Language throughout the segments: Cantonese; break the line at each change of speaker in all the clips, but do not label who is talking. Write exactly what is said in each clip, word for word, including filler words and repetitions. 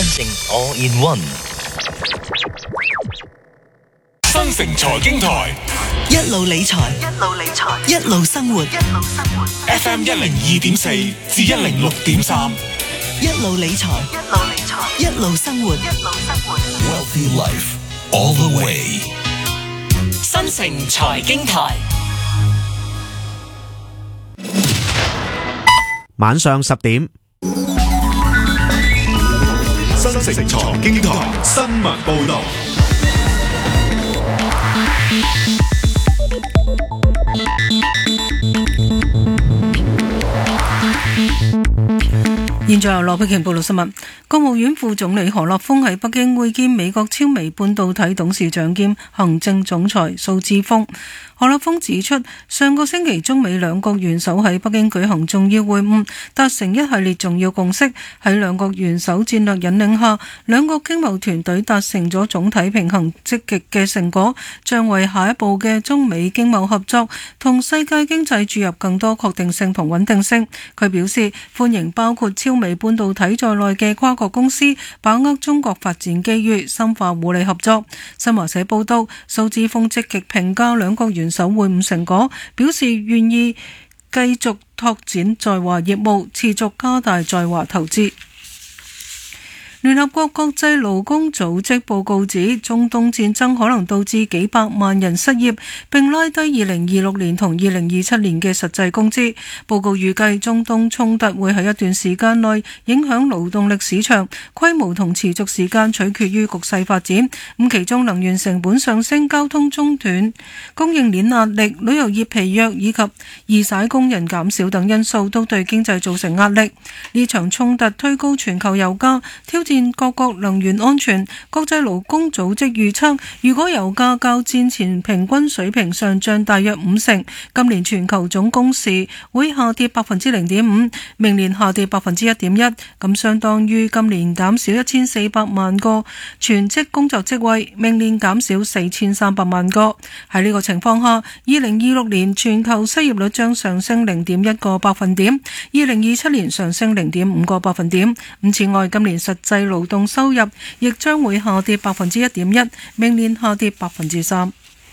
Sensing all in one。
新城財經台，
一路理財，一路理財，一路生活，一路生活。
F M 一零二點四至一零六點三，
一路理財，一路理財，一路生活，一路生活。
Wealthy Life all the way。
新城財經台，
晚上十點。
新城財經台新聞報道。
現在由羅碧瓊報道新聞。國務院副總理何立峰喺北京會見美國超微半導體董事長兼行政總裁蘇姿豐。何立峰指出，上個星期中美兩國元首喺北京舉行重要會晤，達成一系列重要共識。喺兩國元首戰略引領下，兩國經貿團隊達成咗總體平衡積極嘅成果，將為下一步嘅中美經貿合作同世界經濟注入更多確定性同穩定性。佢表示歡迎包括超微半導體在內嘅跨國公司把握中國發展機遇，深化互利合作。新華社報道，蘇姿豐積極評價兩國元首會晤成果，表示願意繼續拓展在華業務，持續加大在華投資。聯合國國際勞工組織報告指，中東戰爭可能導致幾百萬人失業，並拉低二零二六年同二零二七年嘅實際工資。報告預計，中東衝突會喺一段時間內影響勞動力市場，規模同持續時間取決於局勢發展。咁其中能源成本上升、交通中斷、供應鏈壓力、旅遊業疲弱以及二洗工人減少等因素都對經濟造成壓力。呢場衝突推高全球油價，挑戰各國能源安全。國際勞工組織預測，如果油價較戰前平均水平上漲大約五成，今年全球總工時會下跌百分之零點五，明年下跌百分之一點一，咁相當於今年減少一千四百萬個全職工作職位，明年減少四千三百萬個。喺呢個情況下，二零二六年全球失業率將上升零點一個百分點，二零二七年上升零點五個百分點。咁此外，今年實際勞動收入亦將會下跌百分之一點一，明年下跌百分之三。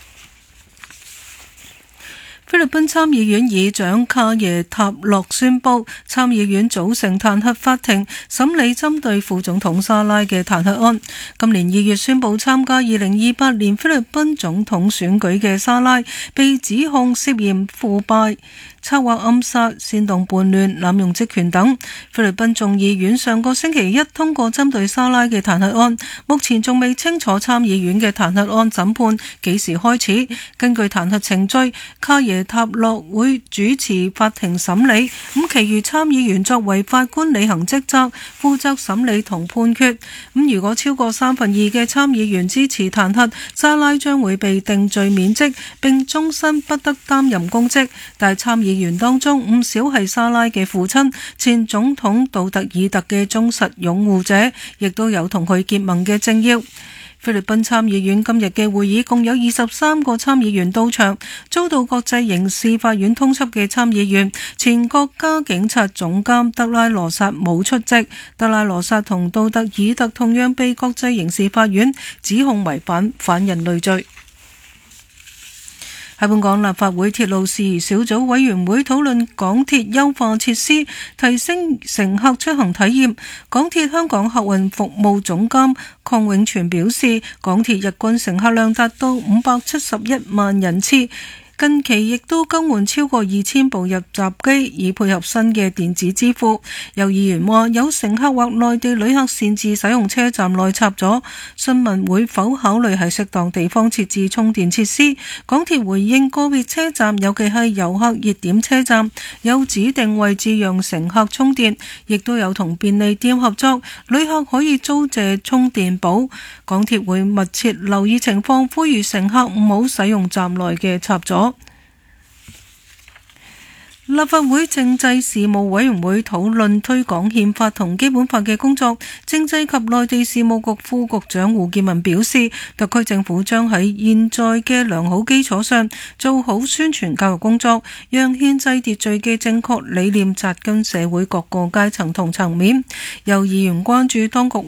菲律賓參議院議長卡耶塔洛宣布，參議院組成彈劾法庭，審理針對副總統沙拉嘅彈劾案。今年二月宣布參加二零二八年菲律賓總統選舉嘅沙拉，被指控涉嫌腐敗、策劃暗殺、煽動叛亂、濫用職權等。菲律賓眾議院上個星期一通過針對沙拉嘅彈劾案，目前仲未清楚參議院嘅彈劾案審判幾時開始。根據彈劾程序，卡耶塔洛會主持法庭審理，咁其餘參議員作為法官履行職責，負責審理同判決。咁如果超過三分二嘅參議員支持彈劾，沙拉將會被定罪免職，並終身不得擔任公職。但係參議員當中唔少係沙拉嘅父親，前總統杜特爾特嘅忠實擁護者，亦都有同佢結盟嘅政要。菲律賓參議院今日嘅會議共有二十三個參議員到場，遭到國際刑事法院通緝嘅參議員前國家警察總監德拉羅薩冇出席。德拉羅薩同杜特爾特同樣被國際刑事法院指控違反反人類罪。喺本港立法會鐵路事宜小組委員會討論港鐵優化設施，提升乘客出行體驗。港鐵香港客運服務總監鄺永全表示，港鐵日均乘客量達到五百七十一萬人次。近期亦都更換超過二千部入閘機，以配合新嘅電子支付。有議員話，有乘客或內地旅客擅自使用車站內插座，詢問會否考慮喺適當地方設置充電設施。港鐵回應，個別車站，尤其係遊客熱點車站，有指定位置讓乘客充電，亦都有同便利店合作，旅客可以租借充電寶。港鐵會密切留意情況，呼籲乘客唔好使用站內嘅插座。立法會政制事務委員會討論推廣憲法同基本法嘅工作。政制及內地事務局副局長胡建文表示，特區政府將喺現在嘅良好基礎上做好宣傳教育工作，讓憲制秩序嘅正確理念扎根社會各個階層同層面。有議員關注當局